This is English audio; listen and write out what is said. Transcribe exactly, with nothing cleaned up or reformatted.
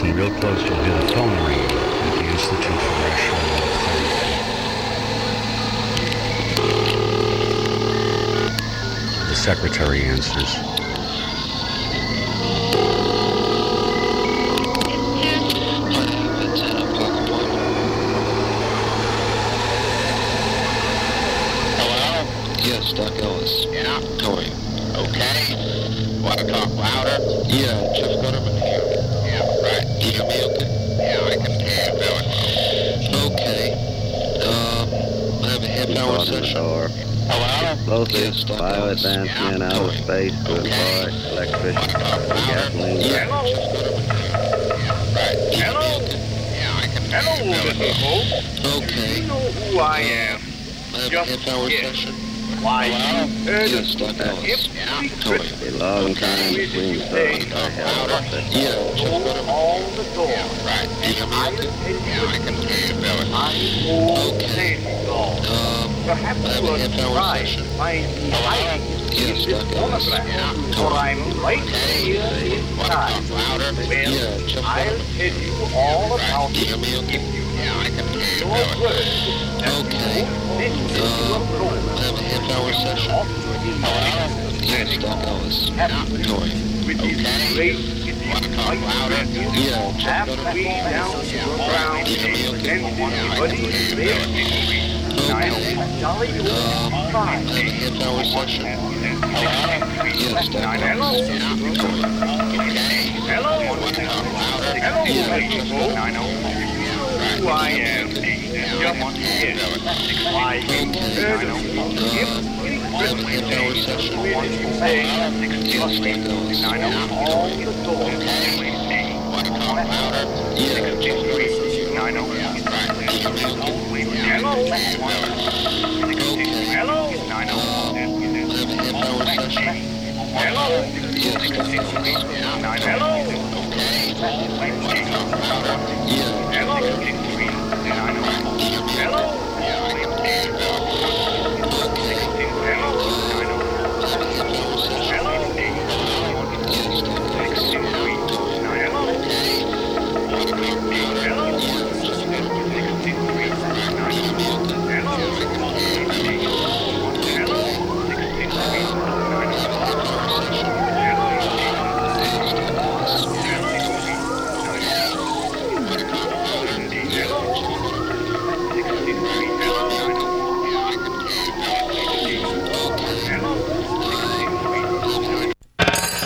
listen real close, you'll hear the phone ring at the Institute for Rational Therapy. The secretary answers. Yes, Doc Ellis. Yeah? How are you? Okay. Want to talk louder? Yeah, Jeff Gutterman here. Yeah, right. Do you hear me okay? Yeah, I can hear you very well. Okay. Um, I have a half hour session. Hello? Yes, Doc Bio Ellis. advancement, Yeah. outer space, to Okay. embark, electrician, gasoline. Yeah, Hello? Jeff Gutterman here. Yeah, right. Do you hear Hello? me okay? Yeah, I can Hello, hear you very little well. folks. Okay. You know who I am. I have a Just half hour yes. session. Why, Hello? you heard Yes, of Doc Ellis. If Yeah. we How are you? A long time Where did between you thugs. say? I held up that Yeah, Jeff Go Gutterman all here. the door. Yeah, right. Do you hear me I'll okay? tell you Yeah, I can hear you very well. my old Okay. Sandy song. Um, Perhaps I have you a are half hour surprised session. to find me hiding Yes, in this Doc Ellis. phonograph. Yeah. For I'm right here Want to inside. talk louder? Well, Yeah, Jeff I'll Gutterman. tell you all about Do you hear me okay? Yeah, I can hear you your very well. word. Okay. Then you Um, will know. I have a half hour session. Yes, Doc Ellis. How are you? With this Okay. great Want to talk louder? Yeah, Jeff halfway Gutterman. down to the ground, Do you hear me okay? and everybody is there. Now, Okay. jolly Um, old I fine. have a half hour session. Yes, Doc Now, Ellis. hello? How are you? Hello? Want to talk louder? Hello, Yeah, people. Jeff I know who I am. Just yes. Why, you Okay. heard of Um, I have a half hour session. Where did you say? Yes, Doc Ellis. I know all the doors. Want to talk louder? Yeah, Jeff Gutterman. I know. Do you hear me okay? Hello? Okay. Hello? Um, I have a half hour session. Hello? Yes, Doc Ellis. Hello? Okay. Want to talk louder?